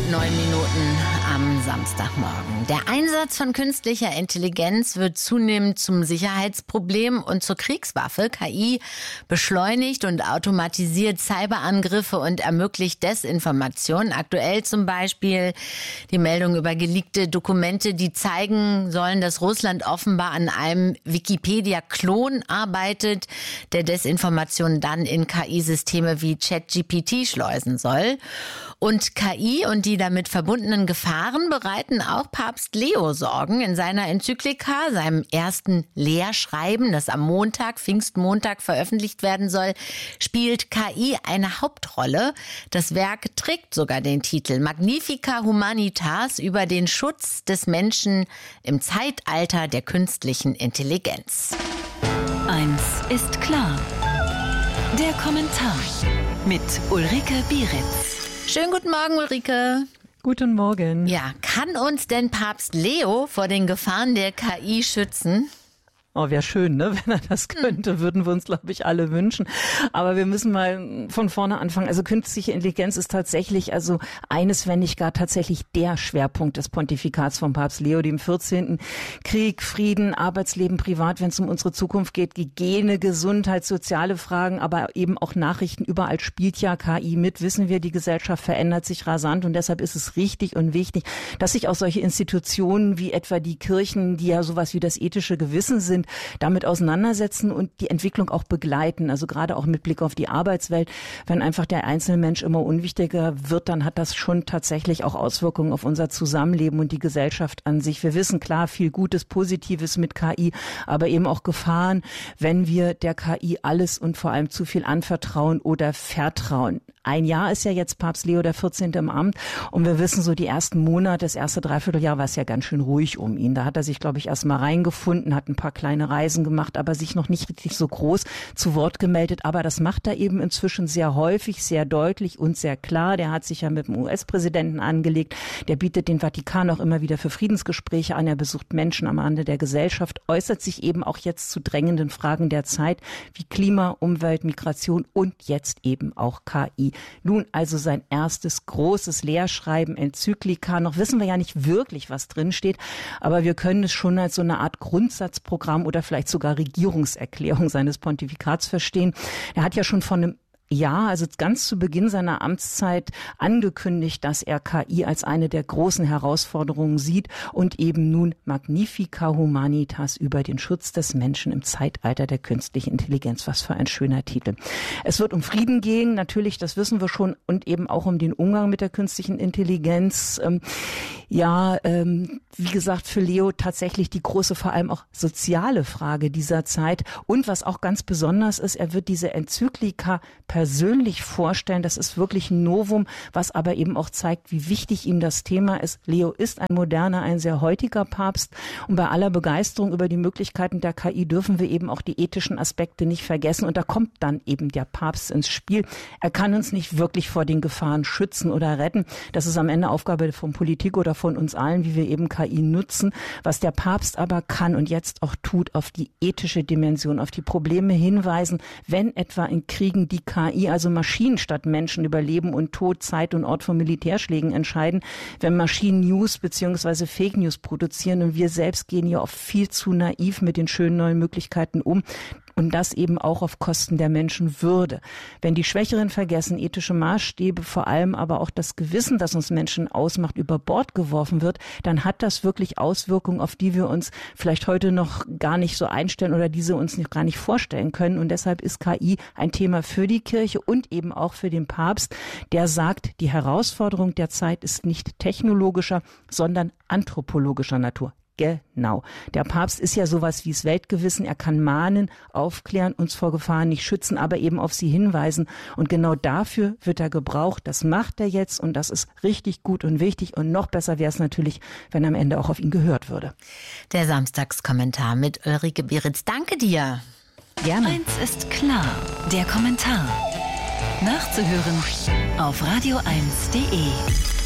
9 am Samstagmorgen. Der Einsatz von künstlicher Intelligenz wird zunehmend zum Sicherheitsproblem und zur Kriegswaffe. KI beschleunigt und automatisiert Cyberangriffe und ermöglicht Desinformation. Aktuell zum Beispiel die Meldung über geleakte Dokumente, die zeigen sollen, dass Russland offenbar an einem Wikipedia-Klon arbeitet, der Desinformation dann in KI-Systeme wie ChatGPT schleusen soll. Und KI und die damit verbundenen Gefahren bereiten auch Papst Leo Sorgen. In seiner Enzyklika, seinem ersten Lehrschreiben, das am Montag, Pfingstmontag, veröffentlicht werden soll, spielt KI eine Hauptrolle. Das Werk trägt sogar den Titel Magnifica Humanitas über den Schutz des Menschen im Zeitalter der künstlichen Intelligenz. Eins ist klar. Der Kommentar mit Ulrike Bieritz. Schönen guten Morgen, Ulrike. Guten Morgen. Ja, kann uns denn Papst Leo vor den Gefahren der KI schützen? Oh, wäre schön, ne? Wenn er das könnte, würden wir uns, glaube ich, alle wünschen. Aber wir müssen mal von vorne anfangen. Also künstliche Intelligenz ist tatsächlich eines, wenn nicht gar tatsächlich der Schwerpunkt des Pontifikats von Papst Leo dem 14. Krieg, Frieden, Arbeitsleben, privat, wenn es um unsere Zukunft geht, Hygiene, Gesundheit, soziale Fragen, aber eben auch Nachrichten. Überall spielt ja KI mit, wissen wir, die Gesellschaft verändert sich rasant und deshalb ist es richtig und wichtig, dass sich auch solche Institutionen wie etwa die Kirchen, die ja sowas wie das ethische Gewissen sind, damit auseinandersetzen und die Entwicklung auch begleiten. Also gerade auch mit Blick auf die Arbeitswelt. Wenn einfach der einzelne Mensch immer unwichtiger wird, dann hat das schon tatsächlich auch Auswirkungen auf unser Zusammenleben und die Gesellschaft an sich. Wir wissen klar, viel Gutes, Positives mit KI, aber eben auch Gefahren, wenn wir der KI alles und vor allem zu viel anvertrauen oder vertrauen. Ein Jahr ist ja jetzt Papst Leo der 14. im Amt und wir wissen so die ersten Monate, das erste Dreivierteljahr war es ja ganz schön ruhig um ihn. Da hat er sich, glaube ich, erst mal reingefunden, hat ein paar kleine Reisen gemacht, aber sich noch nicht richtig so groß zu Wort gemeldet. Aber das macht er eben inzwischen sehr häufig, sehr deutlich und sehr klar. Der hat sich ja mit dem US-Präsidenten angelegt. Der bietet den Vatikan auch immer wieder für Friedensgespräche an. Er besucht Menschen am Rande der Gesellschaft, äußert sich eben auch jetzt zu drängenden Fragen der Zeit wie Klima, Umwelt, Migration und jetzt eben auch KI. Nun also sein erstes großes Lehrschreiben, Enzyklika. Noch wissen wir ja nicht wirklich, was drin steht, aber wir können es schon als so eine Art Grundsatzprogramm oder vielleicht sogar Regierungserklärung seines Pontifikats verstehen. Er hat ja schon von einem also ganz zu Beginn seiner Amtszeit angekündigt, dass er KI als eine der großen Herausforderungen sieht und eben nun Magnifica Humanitas über den Schutz des Menschen im Zeitalter der künstlichen Intelligenz. Was für ein schöner Titel. Es wird um Frieden gehen, natürlich, das wissen wir schon, und eben auch um den Umgang mit der künstlichen Intelligenz. Wie gesagt, für Leo tatsächlich die große, vor allem auch soziale Frage dieser Zeit. Und was auch ganz besonders ist, er wird diese Enzyklika persönlich vorstellen. Das ist wirklich ein Novum, was aber eben auch zeigt, wie wichtig ihm das Thema ist. Leo ist ein moderner, ein sehr heutiger Papst. Und bei aller Begeisterung über die Möglichkeiten der KI dürfen wir eben auch die ethischen Aspekte nicht vergessen. Und da kommt dann eben der Papst ins Spiel. Er kann uns nicht wirklich vor den Gefahren schützen oder retten. Das ist am Ende Aufgabe von Politik oder von uns allen, wie wir eben KI nutzen. Was der Papst aber kann und jetzt auch tut, auf die ethische Dimension, auf die Probleme hinweisen, wenn etwa in Kriegen die KI, also Maschinen statt Menschen über Leben und Tod, Zeit und Ort von Militärschlägen entscheiden, wenn Maschinen News bzw. Fake News produzieren und wir selbst gehen ja oft viel zu naiv mit den schönen neuen Möglichkeiten um. Und das eben auch auf Kosten der Menschenwürde. Wenn die Schwächeren vergessen, ethische Maßstäbe, vor allem aber auch das Gewissen, das uns Menschen ausmacht, über Bord geworfen wird, dann hat das wirklich Auswirkungen, auf die wir uns vielleicht heute noch gar nicht so einstellen oder diese uns noch gar nicht vorstellen können. Und deshalb ist KI ein Thema für die Kirche und eben auch für den Papst, der sagt, die Herausforderung der Zeit ist nicht technologischer, sondern anthropologischer Natur. Genau. Der Papst ist ja sowas wie das Weltgewissen. Er kann mahnen, aufklären, uns vor Gefahren nicht schützen, aber eben auf sie hinweisen. Und genau dafür wird er gebraucht. Das macht er jetzt und das ist richtig gut und wichtig. Und noch besser wäre es natürlich, wenn am Ende auch auf ihn gehört würde. Der Samstagskommentar mit Ulrike Bieritz. Danke dir. Gerne. Eins ist klar. Der Kommentar. Nachzuhören auf radio1.de.